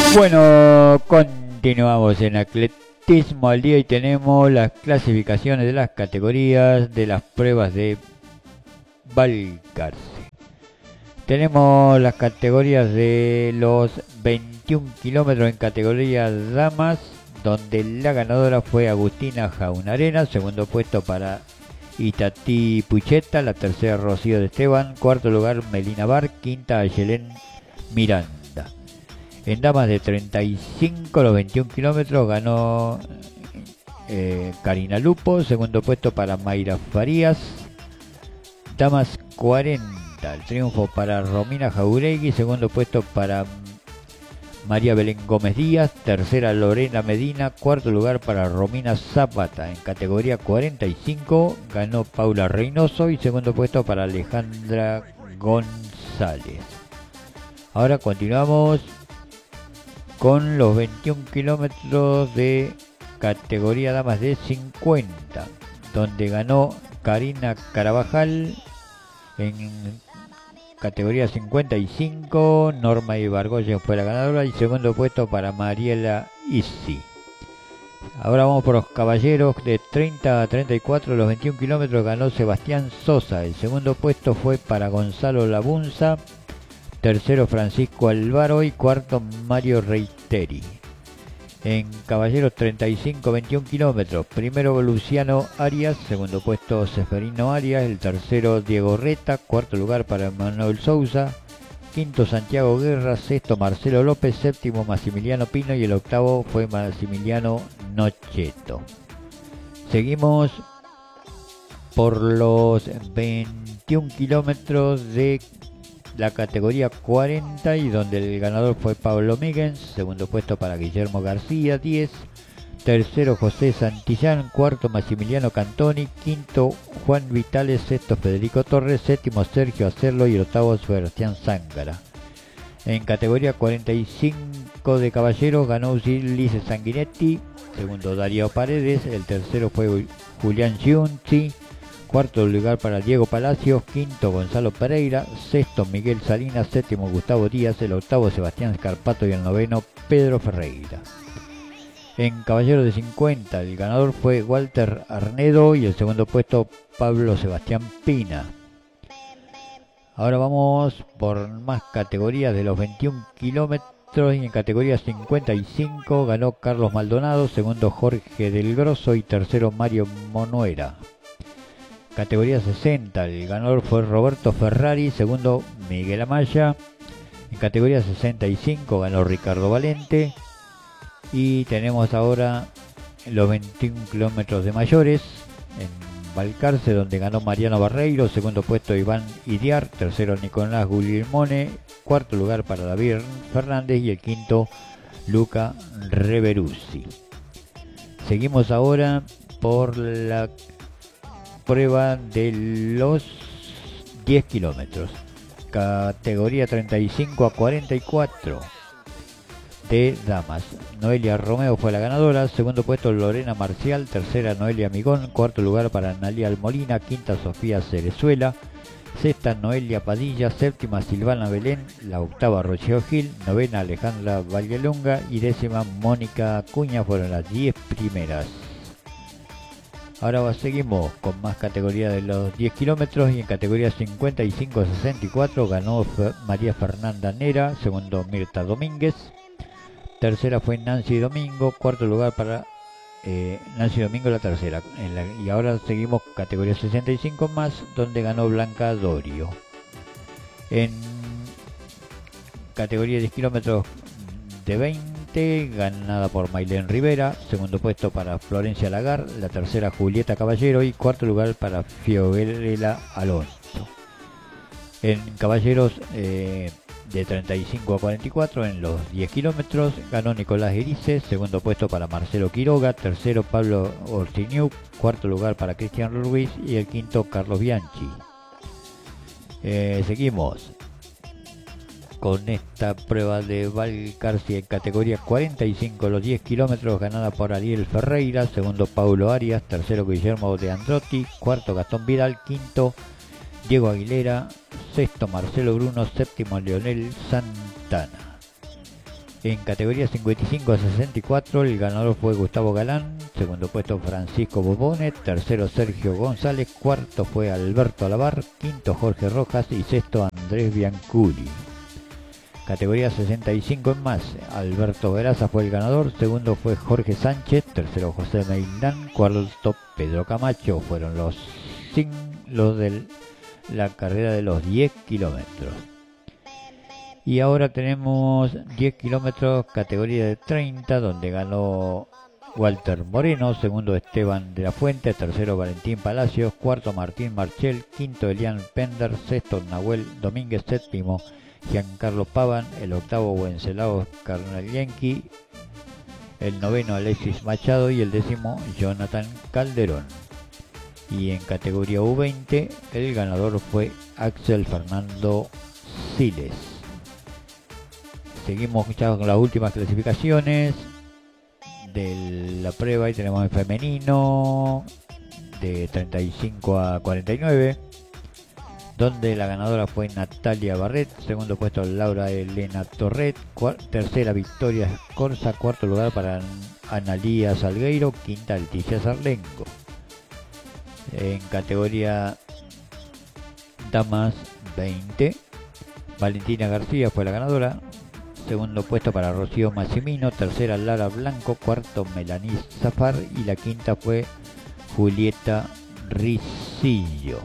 Bueno, continuamos en atletismo al día y tenemos las clasificaciones de las categorías de las pruebas de Balcarce. Tenemos las categorías de los 21 kilómetros en categoría damas, donde la ganadora fue Agustina Jaunarena, segundo puesto para Itatí Pucheta, la tercera Rocío de Esteban, cuarto lugar Melina Bar, quinta Ayelén Miranda. En damas de 35, los 21 kilómetros ganó Karina Lupo, segundo puesto para Mayra Farías. Damas 40, el triunfo para Romina Jauregui, segundo puesto para María Belén Gómez Díaz, tercera Lorena Medina, cuarto lugar para Romina Zapata. En categoría 45 ganó Paula Reynoso y segundo puesto para Alejandra González. Ahora continuamos con los 21 kilómetros de categoría damas de 50, donde ganó Karina Carabajal. En categoría 55, Norma Ibargoyen fue la ganadora y segundo puesto para Mariela Isi. Ahora vamos por los caballeros de 30 a 34, los 21 kilómetros ganó Sebastián Sosa. El segundo puesto fue para Gonzalo Labunza, tercero Francisco Alvaro y cuarto Mario Reiteri. En caballeros 35-21 kilómetros, primero Luciano Arias, segundo puesto Seferino Arias, el tercero Diego Reta, cuarto lugar para Manuel Sousa, quinto Santiago Guerra, sexto Marcelo López, séptimo Maximiliano Pino y el octavo fue Maximiliano Nocheto. Seguimos por los 21 kilómetros de la categoría 40 y donde el ganador fue Pablo Míguez, segundo puesto para Guillermo García, 10, tercero José Santillán, cuarto Maximiliano Cantoni, quinto Juan Vitales, sexto Federico Torres, séptimo Sergio Acerlo y el octavo Sebastián Zángara. En categoría 45 de caballeros ganó Ulises Sanguinetti, segundo Darío Paredes, el tercero fue Julián Giunti, cuarto lugar para Diego Palacios, quinto Gonzalo Pereira, sexto Miguel Salinas, séptimo Gustavo Díaz, el octavo Sebastián Scarpato y el noveno Pedro Ferreira. En caballeros de 50 el ganador fue Walter Arnedo y el segundo puesto Pablo Sebastián Pina. Ahora vamos por más categorías de los 21 kilómetros y en categoría 55 ganó Carlos Maldonado, segundo Jorge Del Grosso y tercero Mario Monuera. Categoría 60, el ganador fue Roberto Ferrari, segundo Miguel Amaya. En categoría 65 ganó Ricardo Valente. Y tenemos ahora los 21 kilómetros de mayores en Balcarce, donde ganó Mariano Barreiro, segundo puesto Iván Idiar, tercero Nicolás Guglielmone, cuarto lugar para David Fernández y el quinto Luca Reveruzzi. Seguimos ahora por la prueba de los 10 kilómetros, categoría 35 a 44 de damas. Noelia Romeo fue la ganadora, segundo puesto Lorena Marcial, tercera Noelia Migón, cuarto lugar para Analia Almolina, quinta Sofía Cerezuela, sexta Noelia Padilla, séptima Silvana Belén, la octava Rocío Gil, novena Alejandra Valdelunga y décima Mónica Acuña fueron las 10 primeras. Ahora seguimos con más categoría de los 10 kilómetros y en categoría 55-64 ganó María Fernanda Nera, segundo Mirta Domínguez, tercera fue Nancy Domingo, cuarto lugar para Nancy Domingo la tercera. Y ahora seguimos categoría 65 más, donde ganó Blanca Dorio. En categoría 10 kilómetros de 20, ganada por Maylén Rivera, segundo puesto para Florencia Lagar, la tercera Julieta Caballero y cuarto lugar para Fiorella Alonso. En caballeros de 35 a 44 en los 10 kilómetros ganó Nicolás Erice, segundo puesto para Marcelo Quiroga, tercero Pablo Ortiñuk, cuarto lugar para Cristian Ruiz y el quinto Carlos Bianchi. Seguimos con esta prueba de Balcarce en categoría 45, los 10 kilómetros, ganada por Ariel Ferreira, segundo Paulo Arias, tercero Guillermo de Androtti, cuarto Gastón Vidal, quinto Diego Aguilera, sexto Marcelo Bruno, séptimo Leonel Santana. En categoría 55 a 64 el ganador fue Gustavo Galán, segundo puesto Francisco Bobone, tercero Sergio González, cuarto fue Alberto Alabar, quinto Jorge Rojas y sexto Andrés Bianculi. Categoría 65 en más, Alberto Veraza fue el ganador, segundo fue Jorge Sánchez, tercero José Meilán, cuarto Pedro Camacho. Fueron los de la carrera de los 10 kilómetros. Y ahora tenemos 10 kilómetros, categoría de 30, donde ganó Walter Moreno, segundo Esteban de la Fuente, tercero Valentín Palacios, cuarto Martín Marchel, quinto Elian Pender, sexto Nahuel Domínguez, séptimo Giancarlo Pavan, el octavo Wenceslao Carnalienki, el noveno Alexis Machado y el décimo Jonathan Calderón. Y en categoría U20 el ganador fue Axel Fernando Siles. Seguimos ya con las últimas clasificaciones de la prueba y tenemos en femenino de 35 a 49, donde la ganadora fue Natalia Barret, segundo puesto Laura Elena Torret, tercera Victoria Corsa, cuarto lugar para Analía Salgueiro, quinta Leticia Sarlenco. En categoría damas 20, Valentina García fue la ganadora, segundo puesto para Rocío Massimino, tercera Lara Blanco, cuarto Melanie Zafar y la quinta fue Julieta Ricillo.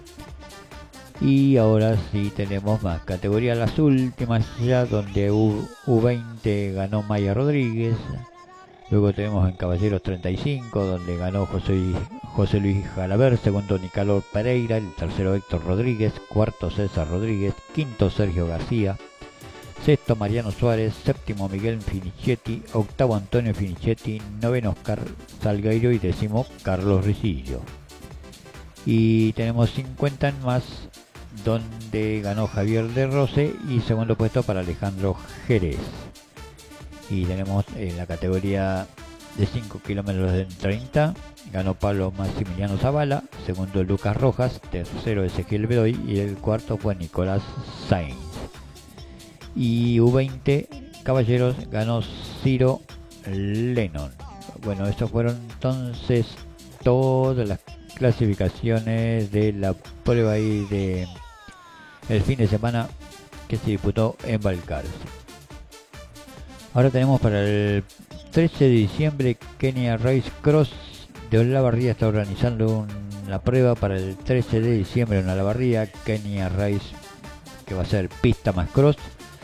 Y ahora sí tenemos más categorías, las últimas ya, donde U20 ganó Maya Rodríguez. Luego tenemos en caballeros 35, donde ganó José Luis Jalaber, segundo Nicolás Pereira, el tercero Héctor Rodríguez, cuarto César Rodríguez, quinto Sergio García, sexto Mariano Suárez, séptimo Miguel Finichetti, octavo Antonio Finichetti, noveno Oscar Salgueiro y décimo Carlos Ricillo. Y tenemos 50 en más, donde ganó Javier de Rose y segundo puesto para Alejandro Jerez. Y tenemos en la categoría de 5 kilómetros de 30, ganó Pablo Maximiliano Zavala, segundo Lucas Rojas, tercero Ezequiel Bedoy y el cuarto fue Nicolás Sainz. Y U20 caballeros ganó Ciro Lennon. Bueno, estas fueron entonces todas las clasificaciones de la prueba ahí de el fin de semana que se disputó en Balcarce. Ahora tenemos para el 13 de diciembre Kenia Race Cross de Olavarría. Está organizando una prueba para el 13 de diciembre en Olavarría, Kenia Race, que va a ser pista más cross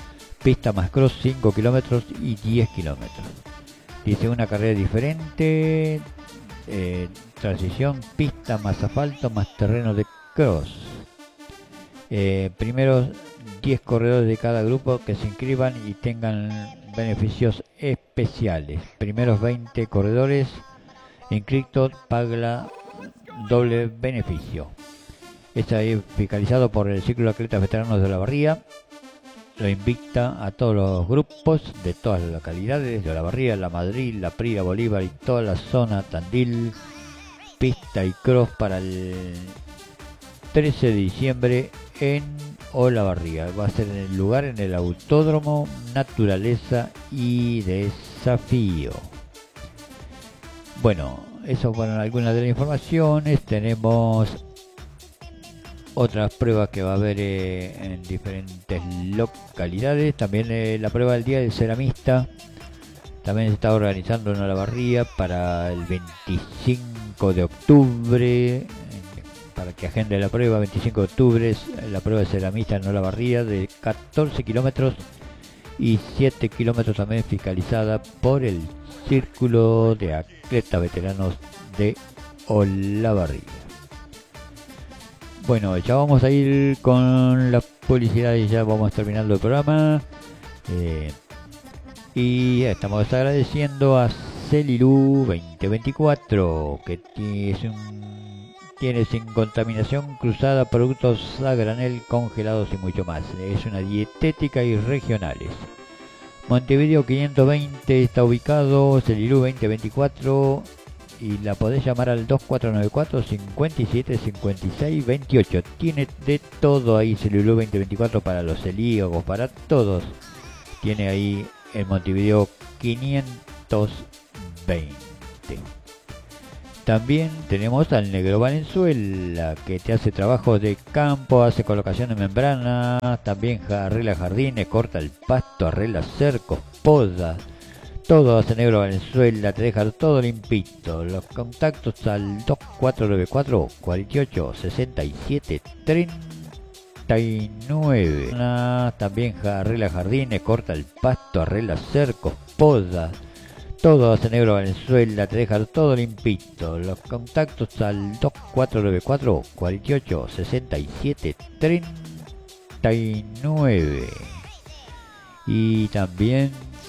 5 kilómetros y 10 kilómetros. Dice una carrera diferente, transición, pista más asfalto más terreno de cross. Primeros 10 corredores de cada grupo que se inscriban y tengan beneficios especiales. Primeros 20 corredores inscritos pagan doble beneficio. Está fiscalizado por el Círculo de Atletas Veteranos de Olavarría. Lo invita a todos los grupos de todas las localidades de Olavarría, La Madrid, La Prida, Bolívar y toda la zona Tandil. Pista y cross para el 13 de diciembre en Olavarría. Va a ser en el lugar, en el Autódromo Naturaleza y Desafío. Bueno, eso fueron algunas de las informaciones. Tenemos otras pruebas que va a haber en diferentes localidades. También la prueba del Día del Ceramista también se está organizando en Olavarría para el 25 de octubre. Para que agende la prueba, 25 de octubre, la prueba de ceramista en Olavarría de 14 kilómetros y 7 kilómetros también fiscalizada por el Círculo de Atletas Veteranos de Olavarría. Bueno, ya vamos a ir con la publicidad y ya vamos terminando el programa. Y estamos agradeciendo a Celilú 2024, que tiene sin contaminación cruzada, productos a granel, congelados y mucho más. Es una dietética y regionales. Montevideo 520 está ubicado, Celilú 2024, y la podés llamar al 2494 57 56 28. Tiene de todo ahí Celilú 2024 para los celíacos, para todos. Tiene ahí en Montevideo 520. También tenemos al Negro Valenzuela, que te hace trabajos de campo, hace colocación de membranas, también arregla jardines, corta el pasto, arregla cercos, podas. Todo hace Negro Valenzuela, te deja todo limpito. Los contactos al 2494 48 67 39. También arregla jardines, corta el pasto, arregla cercos, podas. Todo hace Negro Valenzuela, te deja todo limpito. Los contactos al 2494 48 67 39. Y también